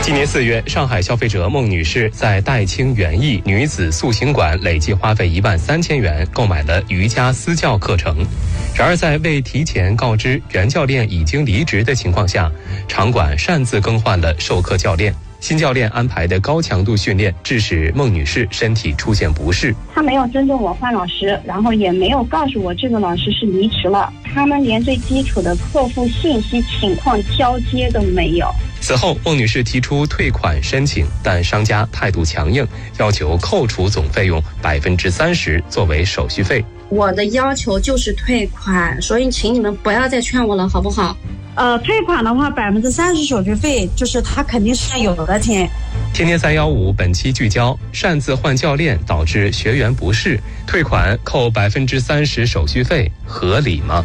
今年4月，上海消费者孟女士在戴青园艺女子塑形馆累计花费13000元购买了瑜伽私教课程。然而，在未提前告知原教练已经离职的情况下，场馆擅自更换了授课教练。新教练安排的高强度训练，致使孟女士身体出现不适。 他没有尊重我换老师，然后也没有告诉我这个老师是离职了。他们连最基础的客户信息情况交接都没有。 此后，孟女士提出退款申请，但商家态度强硬，要求扣除总费用30%作为手续费。 我的要求就是退款，所以请你们不要再劝我了，好不好？ 退款的话，30%手续费，就是他肯定是有的钱。 天天315本期聚焦：擅自换教练导致学员不适，退款扣30%手续费合理吗？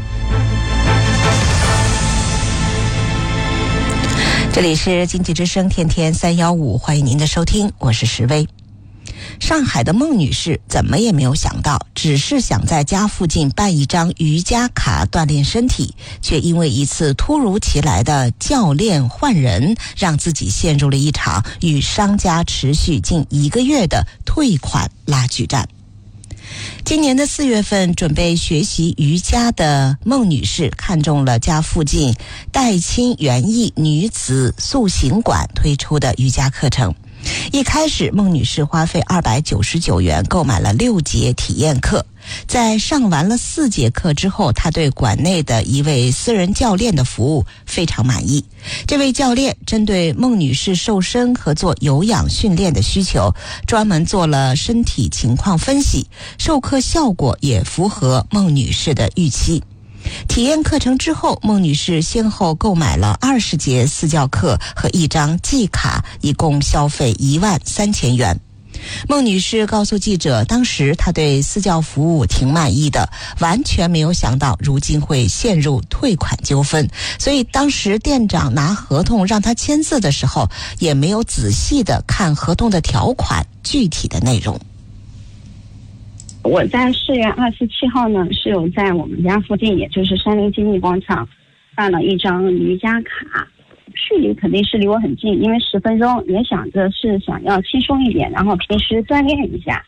这里是经济之声天天315，欢迎您的收听，我是石薇。上海的孟女士怎么也没有想到，只是想在家附近办一张瑜伽卡锻炼身体，却因为一次突如其来的教练换人，让自己陷入了一场与商家持续近1个月的退款拉锯战。今年的4月份，准备学习瑜伽的孟女士看中了家附近戴青园艺女子塑形馆推出的瑜伽课程。一开始，孟女士花费299元购买了6节体验课。在上完了4节课之后，她对馆内的一位私人教练的服务非常满意。这位教练针对孟女士瘦身和做有氧训练的需求，专门做了身体情况分析，授课效果也符合孟女士的预期。体验课程之后，孟女士先后购买了20节私教课和1张季卡，一共消费13000元。孟女士告诉记者，当时她对私教服务挺满意的，完全没有想到如今会陷入退款纠纷，所以当时店长拿合同让她签字的时候，也没有仔细的看合同的条款具体的内容。 我在4月27号呢，是有在我们家附近，也就是山林经济广场办了一张瑜伽卡，距离肯定是离我很近，因为10分钟，也想着是想要轻松一点，然后平时锻炼一下。